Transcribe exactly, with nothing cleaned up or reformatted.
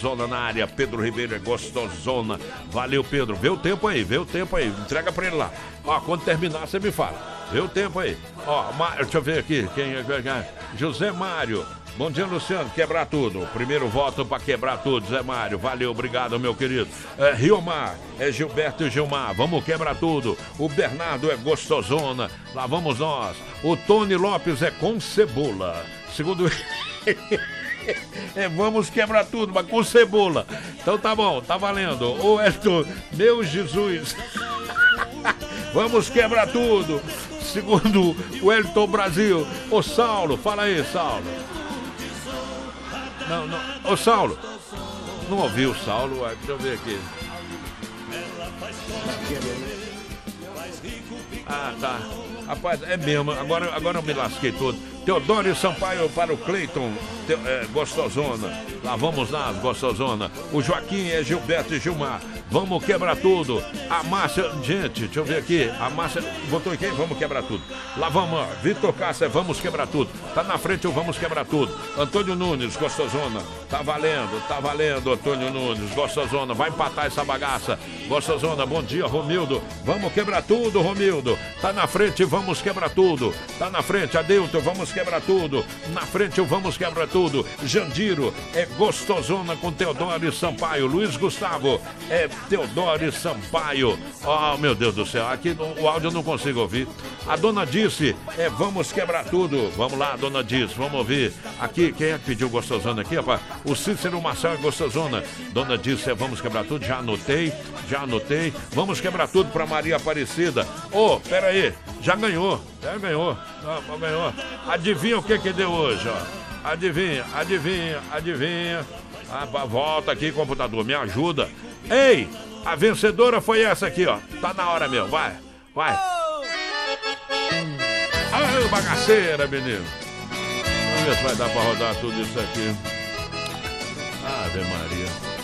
gostosona na área. Pedro Ribeiro é gostosona. Valeu, Pedro. Vê o tempo aí, vê o tempo aí. Entrega pra ele lá. Ó, quando terminar, você me fala. Vê o tempo aí. Ó, Mar... deixa eu ver aqui. Quem é? José Mário. Bom dia, Luciano. Quebrar tudo. Primeiro voto para quebrar tudo, Zé Mário. Valeu, obrigado, meu querido. É, Riomar, é Gilberto e Gilmar. Vamos quebrar tudo. O Bernardo é gostosona. Lá vamos nós. O Tony Lopes é com cebola. Segundo é, vamos quebrar tudo, mas com cebola. Então tá bom, tá valendo. O Elton, meu Jesus. Vamos quebrar tudo. Segundo o Elton Brasil. Ô Saulo, fala aí, Saulo. Não, não. Ô Saulo. Não ouviu o Saulo? Deixa eu ver aqui. Ah, tá. Rapaz, é mesmo. Agora, agora eu me lasquei todo. Teodoro Sampaio para o Cleiton, Te, é, gostosona. Lá vamos nós, gostosona. O Joaquim é Gilberto e Gilmar. Vamos quebrar tudo. A Márcia, gente, deixa eu ver aqui. A Márcia botou aqui, vamos quebrar tudo. Lá vamos, ó. Vitor Cássia, vamos quebrar tudo. Tá na frente o vamos quebrar tudo. Antônio Nunes, gostosona. Tá valendo, tá valendo, Antônio Nunes, gostosona. Vai empatar essa bagaça. Gostosona, bom dia, Romildo. Vamos quebrar tudo, Romildo. Tá na frente, vamos quebrar tudo. Tá na frente, Adilton, vamos quebrar tudo. Na frente, o vamos quebrar tudo. Jandiro é gostosona com Teodoro Sampaio. Luiz Gustavo é Teodoro Sampaio. Oh, meu Deus do céu, aqui no, o áudio eu não consigo ouvir. A dona disse, é vamos quebrar tudo. Vamos lá, dona disse, vamos ouvir. Aqui, quem é que pediu gostosona aqui, rapaz? O Cícero Marcel é gostosona. Dona disse, é vamos quebrar tudo. Já anotei, já anotei. Vamos quebrar tudo pra Maria Aparecida. Ô, oh, pera aí, já ganhou, já ganhou, já ganhou. Adivinha o que que deu hoje, ó. Adivinha, adivinha, adivinha. Ah, volta aqui, computador, me ajuda. Ei, a vencedora foi essa aqui, ó. Tá na hora mesmo, vai, vai. Ai, bagaceira, menino. Vamos ver se vai dar pra rodar tudo isso aqui. Ave Maria.